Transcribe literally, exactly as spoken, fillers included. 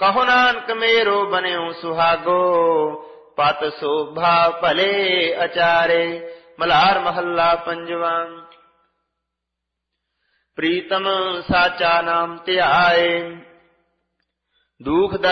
ਕਹੋ ਨਾਨਕ ਮੇਰੋ ਬਨਿਓ ਸੁਹਾਗੋ, ਪਤ ਸੋਭਾ ਭਲੇ ਅਚਾਰੇ। ਮਲਹਾਰ ਮਹੱਲਾ ਪੰਜਵਾ। ਪ੍ਰੀਤਮ ਸਾਚਾ ਨਾਮ ਧਿਆਏ, ਦੁਖ